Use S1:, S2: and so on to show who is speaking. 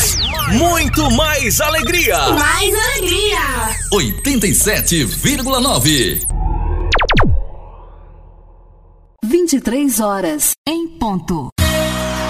S1: Muito mais alegria.
S2: Mais alegria.
S3: 87,9.
S4: 23 horas em ponto.